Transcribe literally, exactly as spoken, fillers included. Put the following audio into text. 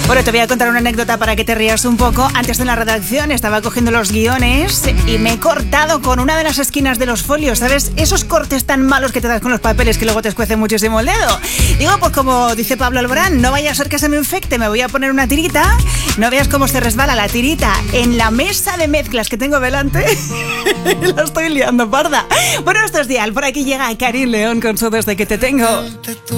Bueno, te voy a contar una anécdota para que te rías un poco. Antes de la redacción estaba cogiendo los guiones y me he cortado con una de las esquinas de los folios, ¿sabes? Esos cortes tan malos que te das con los papeles que luego te escuece muchísimo el dedo. Digo, pues como dice Pablo Alborán, no vaya a ser que se me infecte, me voy a poner una tirita. No veas cómo se resbala la tirita en la mesa de mezclas que tengo delante. La estoy liando, parda. Bueno, esto es Dial. Por aquí llega Karin León con su Desde que te tengo.